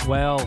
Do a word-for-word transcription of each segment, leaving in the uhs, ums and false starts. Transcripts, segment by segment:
Well,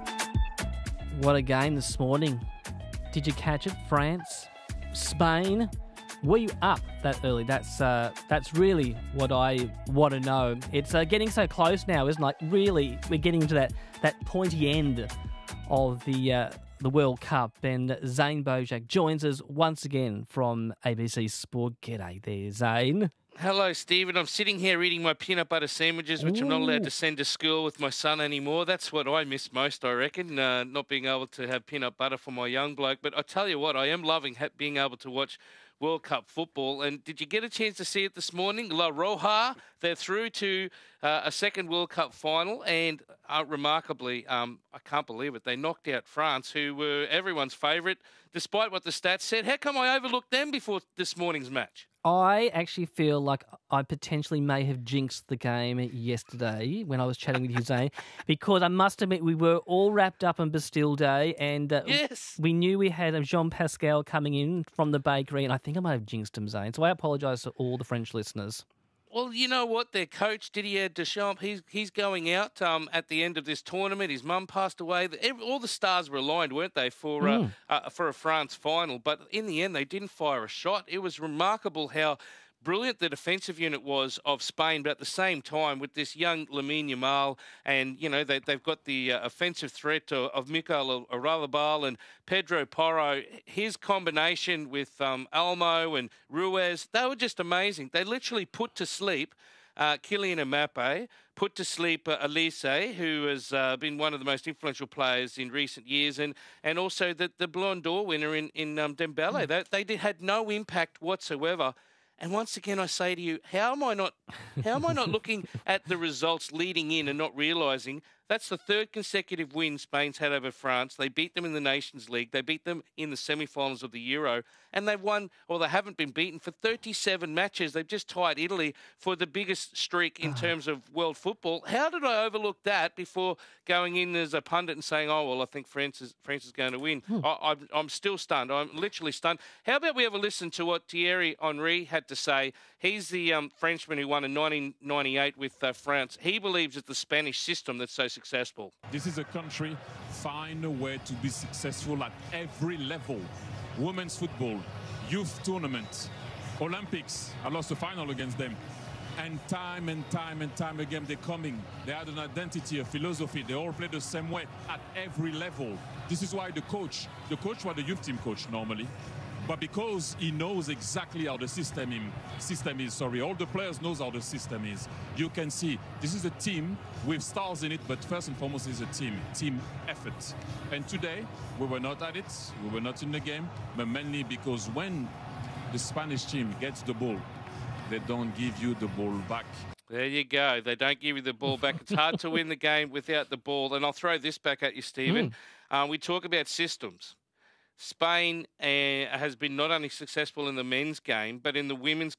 what a game this morning. Did you catch it? France, Spain. Were you up that early? That's uh, that's really what I want to know. It's uh, getting so close now, isn't it? Like, really, we're getting into that, that pointy end of the uh, the World Cup. And Zane Bojak joins us once again from A B C Sport. G'day there, Zane. Hello, Stephen. I'm sitting here eating my peanut butter sandwiches, which Ooh. I'm not allowed to send to school with my son anymore. That's what I miss most, I reckon, uh, not being able to have peanut butter for my young bloke. But I tell you what, I am loving ha- being able to watch World Cup football. And did you get a chance to see it this morning? La Roja, they're through to uh, a second World Cup final. And uh, remarkably, um, I can't believe it, they knocked out France, who were everyone's favourite, despite what the stats said. How come I overlooked them before this morning's match? I actually feel like I potentially may have jinxed the game yesterday when I was chatting with you, Zane, because I must admit we were all wrapped up on Bastille Day, and uh, yes. we knew we had Jean Pascal coming in from the bakery, and I think I might have jinxed him, Zane. So I apologise to all the French listeners. Well, you know what? Their coach, Didier Deschamps, he's he's going out um, at the end of this tournament. His mum passed away. Every, all the stars were aligned, weren't they, for mm. uh, uh, for a France final? But in the end, they didn't fire a shot. It was remarkable how brilliant the defensive unit was of Spain, but at the same time, with this young Lamine Yamal, and, you know, they, they've got the uh, offensive threat of, of Mikel Oyarzabal and Pedro Porro. His combination with um, Olmo and Ruiz, they were just amazing. They literally put to sleep uh, Kylian Mbappe, put to sleep uh, Elise, who has uh, been one of the most influential players in recent years, and, and also the, the Ballon d'Or winner in, in um, Dembele. Mm. They, they did, had no impact whatsoever. And once again, I say to you, how am I not, how am I not looking at the results leading in and not realising that's the third consecutive win Spain's had over France. They beat them in the Nations League. They beat them in the semi-finals of the Euro. And they've won, or they haven't been beaten for thirty-seven matches. They've just tied Italy for the biggest streak in terms of world football. How did I overlook that before going in as a pundit and saying, oh, well, I think France is, France is going to win? Hmm. I, I'm, I'm still stunned. I'm literally stunned. How about we have a listen to what Thierry Henry had to say? He's the um, Frenchman who won in nineteen ninety-eight with uh, France. He believes it's the Spanish system that's so successful. This is a country find a way to be successful at every level. Women's football, youth tournament, Olympics. I lost the final against them. And time and time and time again, they're coming. They had an identity, a philosophy. They all play the same way at every level. This is why the coach, the coach was the youth team coach normally. But because he knows exactly how the system, in, system is, sorry, all the players knows how the system is. You can see this is a team with stars in it, but first and foremost is a team, team effort. And today, we were not at it, we were not in the game, but mainly because when the Spanish team gets the ball, they don't give you the ball back. There you go. They don't give you the ball back. It's hard to win the game without the ball. And I'll throw this back at you, Stephen. Mm. Uh, we talk about systems. Spain uh, has been not only successful in the men's game, but in the women's